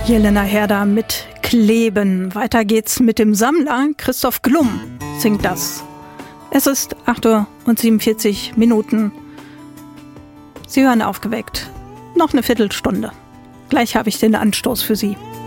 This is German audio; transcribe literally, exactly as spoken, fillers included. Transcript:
Jelena Herder mit Kleben. Weiter geht's mit dem Sammler. Christoph Glum singt das. Es ist acht Uhr und siebenundvierzig Minuten. Sie hören aufgeweckt. Noch eine Viertelstunde. Gleich habe ich den Anstoß für Sie.